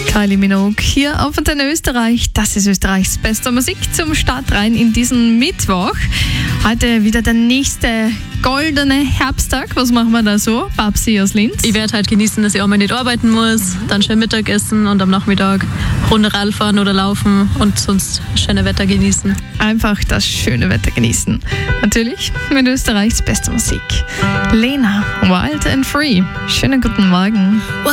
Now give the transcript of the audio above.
Kylie Minogue hier auf Antenne Österreich. Das ist Österreichs beste Musik zum Start rein in diesen Mittwoch. Heute wieder der nächste goldene Herbsttag. Was machen wir da so? Babsi aus Linz. Ich werde halt genießen, dass ich auch mal nicht arbeiten muss, dann schön Mittagessen und am Nachmittag Runde Radfahren oder laufen und sonst schöne Wetter genießen. Einfach das schöne Wetter genießen. Natürlich mit Österreichs bester Musik. Lena, Wild and Free. Schönen guten Morgen.